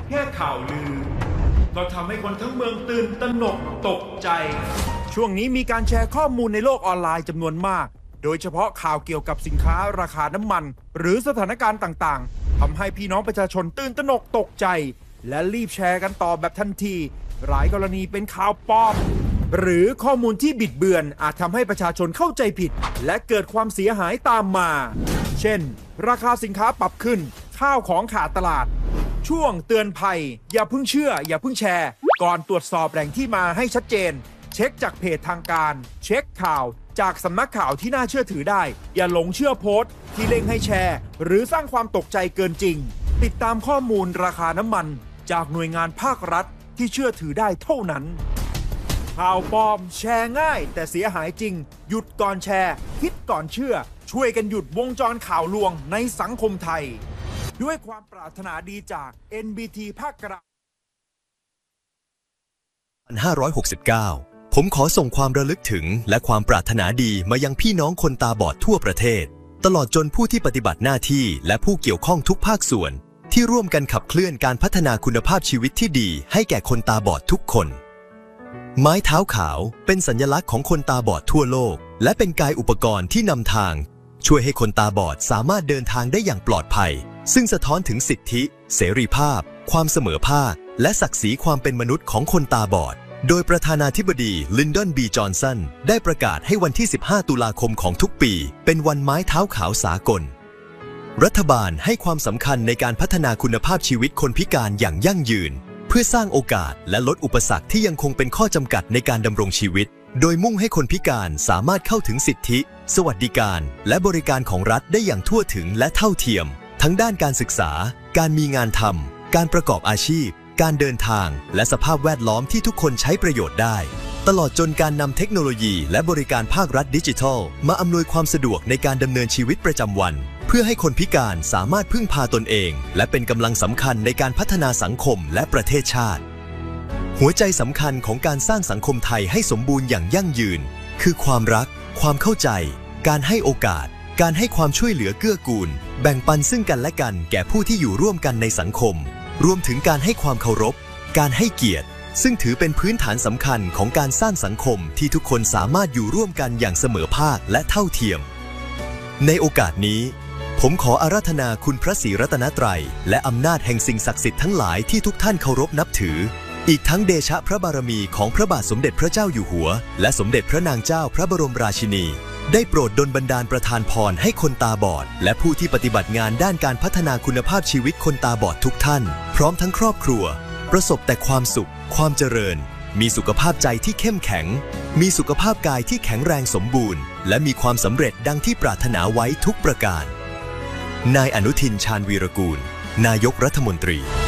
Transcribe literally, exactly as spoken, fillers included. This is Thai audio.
แค่ข่าวลือก็ทำให้คนทั้งเมืองตื่นตระหนกตกใจช่วงนี้มีการแชร์ข้อมูลในโลกออนไลน์จำนวนมากโดยเฉพาะข่าวเกี่ยวกับสินค้าราคาน้ำมันหรือสถานการณ์ต่างๆทำให้พี่น้องประชาชนตื่นตระหนกตกใจและรีบแชร์กันต่อแบบทันทีหลายกรณีเป็นข่าวปลอมหรือข้อมูลที่บิดเบือนอาจทำให้ประชาชนเข้าใจผิดและเกิดความเสียหายตามมาเช่นราคาสินค้าปรับขึ้นข้าวของขาดตลาดช่วงเตือนภัยอย่าเพิ่งเชื่ออย่าเพิ่งแชร์ก่อนตรวจสอบแหล่งที่มาให้ชัดเจนเช็คจากเพจทางการเช็คข่าวจากสำนักข่าวที่น่าเชื่อถือได้อย่าหลงเชื่อโพสต์ที่เร่งให้แชร์หรือสร้างความตกใจเกินจริงติดตามข้อมูลราคาน้ำมันจากหน่วยงานภาครัฐที่เชื่อถือได้เท่านั้นข่าวปลอมแชร์ง่ายแต่เสียหายจริงหยุดก่อนแชร์คิดก่อนเชื่อช่วยกันหยุดวงจรข่าวลวงในสังคมไทยด้วยความปรารถนาดีจาก เอ็น บี ที ภาคกลางสองพันห้าร้อยหกสิบเก้าผมขอส่งความระลึกถึงและความปรารถนาดีมายังพี่น้องคนตาบอดทั่วประเทศตลอดจนผู้ที่ปฏิบัติหน้าที่และผู้เกี่ยวข้องทุกภาคส่วนที่ร่วมกันขับเคลื่อนการพัฒนาคุณภาพชีวิตที่ดีให้แก่คนตาบอดทุกคนไม้เท้าขาวเป็นสัญลักษณ์ของคนตาบอดทั่วโลกและเป็นกายอุปกรณ์ที่นำทางช่วยให้คนตาบอดสามารถเดินทางได้อย่างปลอดภัยซึ่งสะท้อนถึงสิทธิเสรีภาพความเสมอภาคและศักดิ์ศรีความเป็นมนุษย์ของคนตาบอดโดยประธานาธิบดีลินดอนบีจอห์นสันได้ประกาศให้วันที่สิบห้าตุลาคมของทุกปีเป็นวันไม้เท้าขาวสากลรัฐบาลให้ความสำคัญในการพัฒนาคุณภาพชีวิตคนพิการอย่างยั่งยืนเพื่อสร้างโอกาสและลดอุปสรรคที่ยังคงเป็นข้อจำกัดในการดำรงชีวิตโดยมุ่งให้คนพิการสามารถเข้าถึงสิทธิสวัสดิการและบริการของรัฐได้อย่างทั่วถึงและเท่าเทียมทั้งด้านการศึกษาการมีงานทำการประกอบอาชีพการเดินทางและสภาพแวดล้อมที่ทุกคนใช้ประโยชน์ได้ตลอดจนการนำเทคโนโลยีและบริการภาครัฐดิจิทัลมาอำนวยความสะดวกในการดำเนินชีวิตประจำวันเพื่อให้คนพิการสามารถพึ่งพาตนเองและเป็นกำลังสำคัญในการพัฒนาสังคมและประเทศชาติหัวใจสำคัญของการสร้างสังคมไทยให้สมบูรณ์อย่างยั่งยืนคือความรักความเข้าใจการให้โอกาสการให้ความช่วยเหลือเกื้อกูลแบ่งปันซึ่งกันและกันแก่ผู้ที่อยู่ร่วมกันในสังคมรวมถึงการให้ความเคารพการให้เกียรติซึ่งถือเป็นพื้นฐานสำคัญของการสร้างสังคมที่ทุกคนสามารถอยู่ร่วมกันอย่างเสมอภาคและเท่าเทียมในโอกาสนี้ผมขออาราธนาคุณพระศรีรัตนตรัยและอำนาจแห่งสิ่งศักดิ์สิทธิ์ทั้งหลายที่ทุกท่านเคารพนับถืออีกทั้งเดชะพระบารมีของพระบาทสมเด็จพระเจ้าอยู่หัวและสมเด็จพระนางเจ้าพระบรมราชินีได้โปรดดลบันดาลประทานพรให้คนตาบอดและผู้ที่ปฏิบัติงานด้านการพัฒนาคุณภาพชีวิตคนตาบอดทุกท่านพร้อมทั้งครอบครัวประสบแต่ความสุขความเจริญมีสุขภาพใจที่เข้มแข็งมีสุขภาพกายที่แข็งแรงสมบูรณ์และมีความสำเร็จดังที่ปรารถนาไว้ทุกประการนายอนุทินชาญวีรกูลนายกรัฐมนตรี